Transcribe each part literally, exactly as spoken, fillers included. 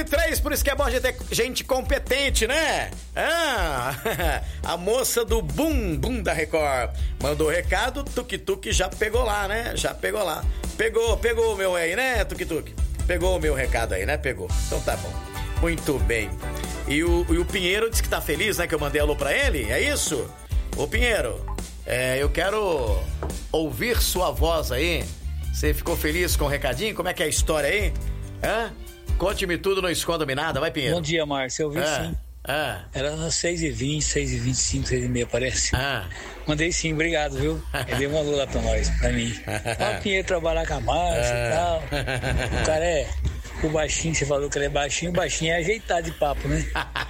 e três, por isso que é bom a gente ter gente competente, né? Ah, a moça do Bum Bum da Record mandou recado, Tuk Tuk já pegou lá, né? Já pegou lá. Pegou, pegou o meu aí, né, Tuk Tuk? Pegou o meu recado aí, né? Pegou. Então tá bom. Muito bem. E o, e o Pinheiro disse que tá feliz, né? Que eu mandei alô pra ele, é isso? Ô Pinheiro, é, eu quero ouvir sua voz aí. Você ficou feliz com o recadinho? Como é que é a história aí? Hã? Conte-me tudo, não esconda-me nada, vai, Pinheiro. Bom dia, Márcio, eu vi ah, sim. Ah. Era às seis e vinte, seis e vinte e cinco, seis e meia, parece. Ah. Mandei sim, obrigado, viu? Ele deu uma lula pra nós, pra mim. Ó, o Pinheiro trabalhar com a Márcia ah. e tal. O cara é... O baixinho, você falou que ele é baixinho, o baixinho é ajeitado de papo, né?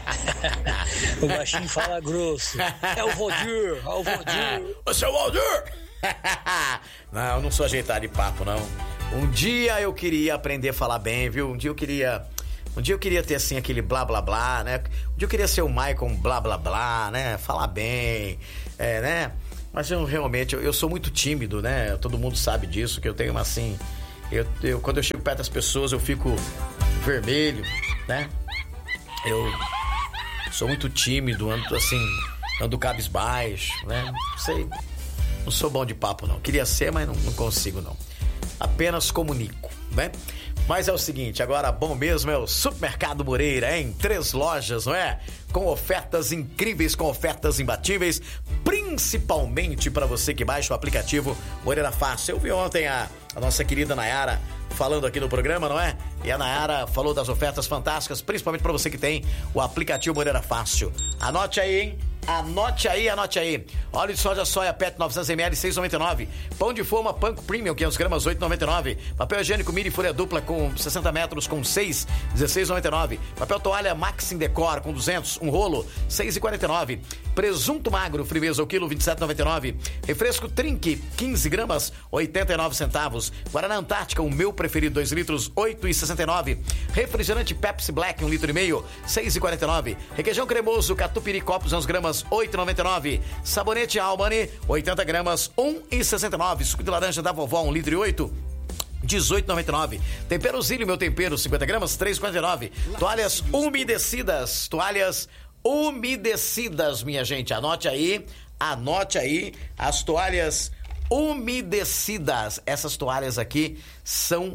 O baixinho fala grosso. É o Valdir, é o Valdir. Você é o Valdir! Não, eu não sou ajeitado de papo, não. Um dia eu queria aprender a falar bem, viu? Um dia eu queria... Um dia eu queria ter, assim, aquele blá, blá, blá, né? Um dia eu queria ser o Michael blá, blá, blá, né? Falar bem, é, né? Mas eu realmente, eu, eu sou muito tímido, né? Todo mundo sabe disso, que eu tenho uma, assim... Eu, eu, quando eu chego perto das pessoas, eu fico vermelho, né? Eu sou muito tímido, ando assim, ando cabisbaixo, né? Não sei, não sou bom de papo, não. Queria ser, mas não, não consigo, não. Apenas comunico, né? Mas é o seguinte, agora bom mesmo é o Supermercado Moreira, hein? Três lojas, não é? Com ofertas incríveis, com ofertas imbatíveis, principalmente para você que baixa o aplicativo Moreira Fácil. Eu vi ontem a, a nossa querida Nayara falando aqui no programa, não é? E a Nayara falou das ofertas fantásticas, principalmente para você que tem o aplicativo Moreira Fácil. Anote aí, hein? Anote aí, anote aí. Óleo de soja soia Pet novecentos mililitros, seis reais e noventa e nove centavos. Pão de forma Panko Premium, quinhentas gramas, oito reais e noventa e nove centavos. Papel higiênico Miri Folha Dupla com sessenta metros com seis, dezesseis reais e noventa e nove centavos. Papel toalha Maxim Decor com duzentos, um rolo, seis reais e quarenta e nove centavos. Presunto magro, Frimeza, o quilo, vinte e sete reais e noventa e nove centavos. Refresco Trink, quinze gramas, oitenta e nove centavos. Guaraná Antártica, o meu preferido, dois litros, oito reais e sessenta e nove centavos. Refrigerante Pepsi Black, um litro e meio, seis reais e quarenta e nove centavos. Requeijão cremoso, Catupiry Copo, duzentas gramas, oito reais e noventa e nove centavos. Sabonete Albany, oitenta gramas, um real e sessenta e nove centavos. Suco de laranja da vovó, um litro e oito, dezoito reais e noventa e nove centavos. Tempero Zílio, meu tempero, cinquenta gramas, três reais e quarenta e nove centavos. Toalhas umedecidas, toalhas umedecidas, minha gente. Anote aí, anote aí as toalhas umedecidas. Essas toalhas aqui são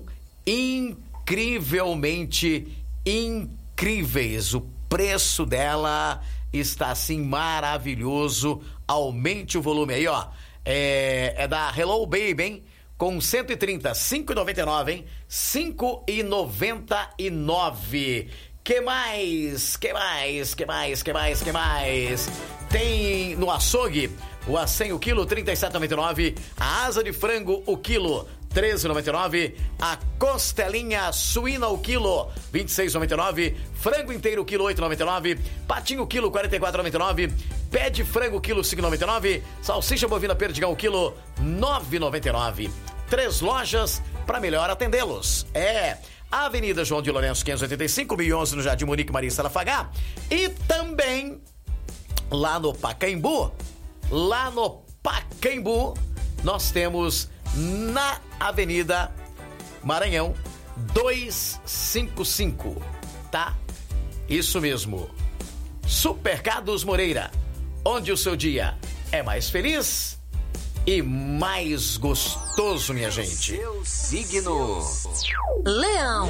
incrivelmente incríveis. O preço dela está assim maravilhoso. Aumente o volume aí, ó. É, é da Hello Baby, hein? Com cento e trinta, cinco reais e noventa e nove centavos, hein? cinco reais e noventa e nove centavos. Que mais? Que mais? Que mais? Que mais? Que mais? Tem no açougue o acém o quilo, trinta e sete reais e noventa e nove centavos. A asa de frango o quilo, treze reais e noventa e nove centavos. A costelinha suína o quilo, vinte e seis reais e noventa e nove centavos. Frango inteiro o quilo, oito reais e noventa e nove centavos. Patinho o quilo, quarenta e quatro reais e noventa e nove centavos. Pé de frango o quilo, cinco reais e noventa e nove centavos. Salsicha bovina perdigão o quilo, nove reais e noventa e nove centavos. Três lojas para melhor atendê-los. É... Avenida João de Lourenço, quinhentos e oitenta e cinco, mil e onze, no Jardim Monique Maria Salafagá. E também lá no Pacaembu, lá no Pacaembu, nós temos na Avenida Maranhão duzentos e cinquenta e cinco, tá? Isso mesmo. Supermercados Moreira, onde o seu dia é mais feliz e mais gostoso, minha gente. Seu signo: Leão.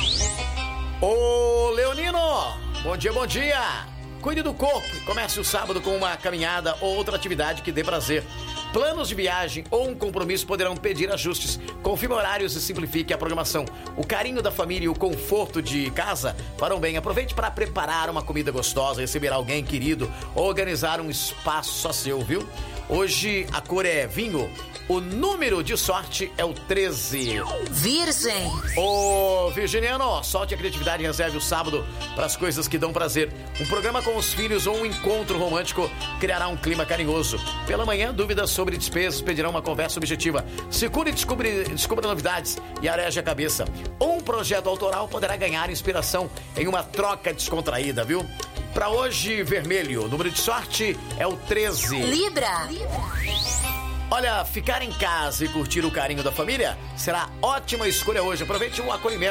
Ô, Leonino, bom dia, bom dia. Cuide do corpo, comece o sábado com uma caminhada ou outra atividade que dê prazer. Planos de viagem ou um compromisso poderão pedir ajustes. Confirme horários e simplifique a programação. O carinho da família e o conforto de casa farão bem. Aproveite para preparar uma comida gostosa, receber alguém querido ou organizar um espaço só seu, viu? Hoje a cor é vinho. O número de sorte é o treze. Virgem. Ô, virginiano, solte a criatividade e reserve o sábado para as coisas que dão prazer. Um programa com os filhos ou um encontro romântico criará um clima carinhoso. Pela manhã, dúvidas sobre despesas pedirão uma conversa objetiva. Se cure e descubra, descubra novidades e areje a cabeça. Um projeto autoral poderá ganhar inspiração em uma troca descontraída, viu? Para hoje, vermelho, o número de sorte é o treze. Libra. Olha, ficar em casa e curtir o carinho da família será ótima escolha hoje. Aproveite o acolhimento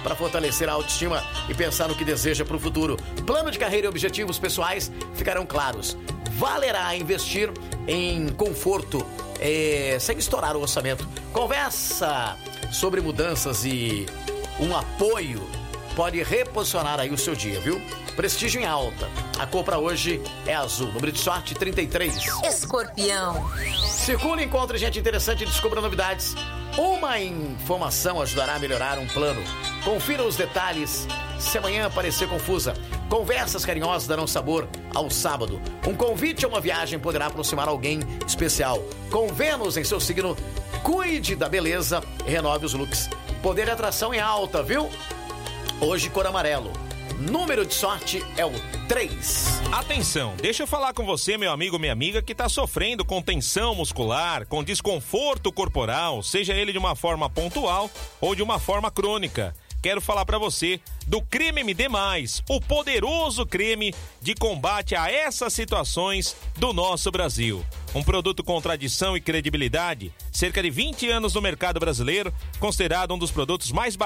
para fortalecer a autoestima e pensar no que deseja para o futuro. Plano de carreira e objetivos pessoais ficarão claros. Valerá investir em conforto, é, sem estourar o orçamento. Conversa sobre mudanças e um apoio pode reposicionar aí o seu dia, viu? Prestígio em alta. A cor pra hoje é azul. Número de sorte trinta e três. Escorpião. Circula, encontre gente interessante e descubra novidades. Uma informação ajudará a melhorar um plano. Confira os detalhes se amanhã parecer confusa. Conversas carinhosas darão sabor ao sábado. Um convite a uma viagem poderá aproximar alguém especial. Com Vênus em seu signo, cuide da beleza e renove os looks. Poder de atração em alta, viu? Hoje, cor amarelo. Número de sorte é o três. Atenção, deixa eu falar com você, meu amigo, minha amiga, que tá sofrendo com tensão muscular, com desconforto corporal, seja ele de uma forma pontual ou de uma forma crônica. Quero falar pra você do Creme M D mais, o poderoso creme de combate a essas situações do nosso Brasil. Um produto com tradição e credibilidade, cerca de vinte anos no mercado brasileiro, considerado um dos produtos mais baratos